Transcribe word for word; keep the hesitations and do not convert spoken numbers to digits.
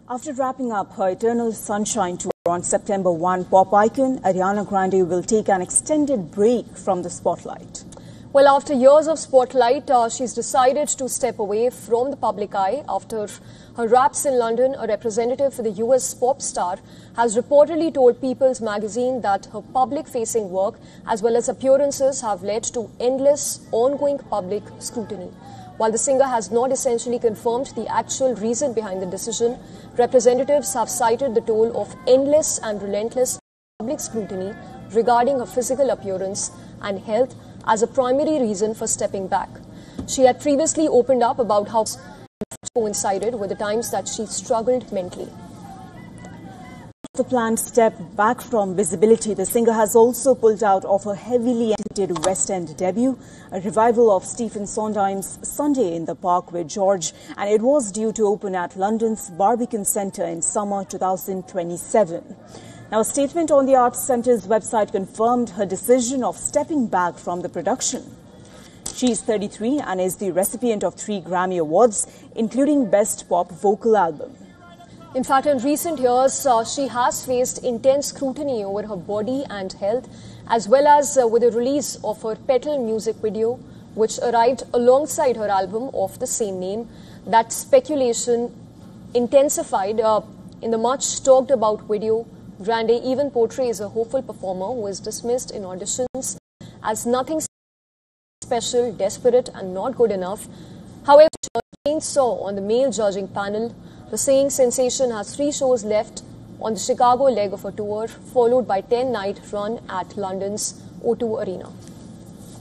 After wrapping up her Eternal Sunshine tour on September first, pop icon Ariana Grande will take an extended break from the spotlight. Well, after years of spotlight, uh, she's decided to step away from the public eye after her raps in London. A representative for the U S pop star has reportedly told People's Magazine that her public-facing work as well as appearances have led to endless, ongoing public scrutiny. While the singer has not essentially confirmed the actual reason behind the decision, representatives have cited the toll of endless and relentless public scrutiny regarding her physical appearance and health as a primary reason for stepping back. She had previously opened up about how it coincided with the times that she struggled mentally. The planned step back from visibility, the singer has also pulled out of her heavily anticipated West End debut, a revival of Stephen Sondheim's Sunday in the Park with George, and it was due to open at London's Barbican Centre in summer two thousand twenty-seven. Now, a statement on the Arts Centre's website confirmed her decision of stepping back from the production. She is thirty-three and is the recipient of three Grammy Awards, including Best Pop Vocal Album. In fact, in recent years, uh, she has faced intense scrutiny over her body and health, as well as uh, with the release of her Petal music video, which arrived alongside her album of the same name. That speculation intensified uh, in the much talked about video. Grande even portrays a hopeful performer who is dismissed in auditions as nothing special, desperate and not good enough. However, Jane saw on the male judging panel, the singing sensation has three shows left on the Chicago leg of her tour, followed by ten night run at London's O two Arena.